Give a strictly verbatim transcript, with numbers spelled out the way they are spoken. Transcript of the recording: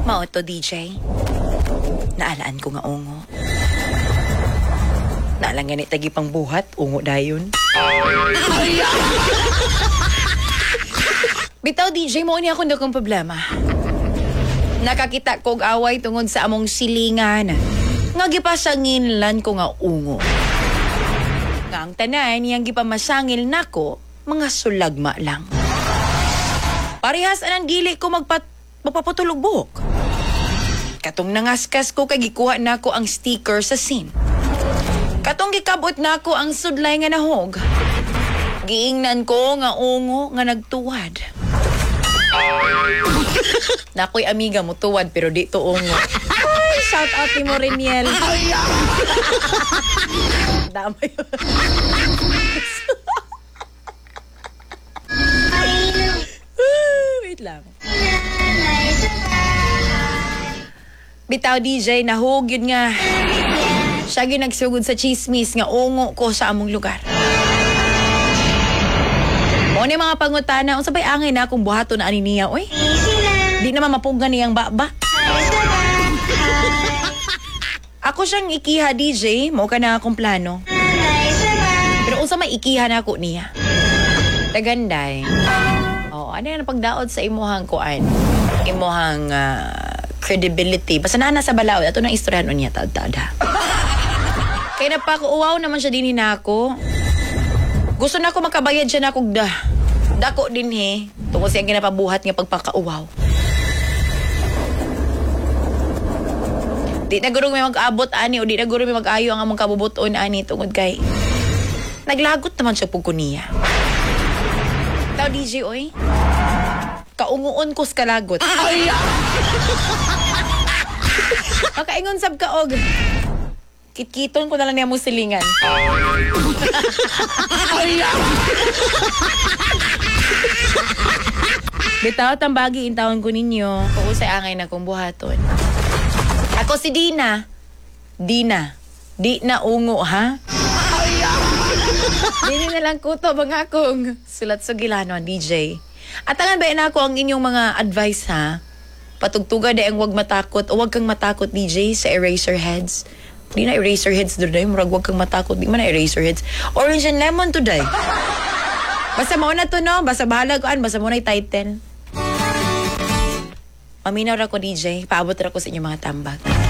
Mao to, D J. Naalaan ko nga ungo. Naalang ganit tagi pang buhat, ungo dayon. Bitaw, D J, mo ni ako na kong problema. Nakakita kog away tungod sa among silingan. Nga gipasanginlan ko nga ungo. Nga ang tanan niyang gipamasangil nako, mga sulagma lang. Parehas anang dili ko magpat magpapatulog buhok. Katong nangaskas ko kay gikuha nako ang sticker sa scene. Katong gikabot nako ang sudlay nga nahog. Giingnan ko nga ungo nga nagtuwad. Nakoy amiga mo tuwad pero di to ungo. Ay, shout out ni Moreniel. Damay. Wait lang. Bitaw, D J, nahug yun nga. Siya yung nagsugod sa chismis nga ungo ko sa among lugar. O ni mga pangutana, unsa bay angay na akong buhato na ani niya, oy? Di naman mapunggan niyang baba. Ako siyang ikiha, D J, mo ka na akong plano. Pero unsa may ikiha na ako niya? Taganday. O, ano yan ang pagdaod sa imuhang kuan? Imuhang uh, credibility. Basta na nasa balaod, ato nang istoryahan niya, tad-tada. Kaya na pa ako, uwaw naman siya din na ako. Gusto na ako makabayad siya na akong da. Dako din he. Tungkol siyang ginapabuhat nga pagpakauwaw. Di na gurong may mag-abot ani o di na gurong may mag-ayo ang among kabubuton ani tungod kay naglagot naman siya pug niya. Tao D J oy. Kaunguon ko sa kalagot. Ay! Makaingon sab ka og. Kitkiton ko na lang niya mo silingan. Bitaw, tambagi intawon ko ninyo. Pausay angay na kong buhaton. Ako si Dina. Dina. Di na ungo, ha? Dini na lang kuto mga akong sulat sa gilano, D J. At tangan ba na ako ang inyong mga advice, ha? Patugtuga da ang wag matakot o wag kang matakot, D J, sa Eraserheads. Di na Eraserheads doon, murag wag kang matakot. Di man na Eraserheads. Orange and lemon today. Basta mo na to, no? Basta bahala ko, basta mo na yung title. Maminaw ra ko, D J. Paabot ra ko sa inyong mga tambag.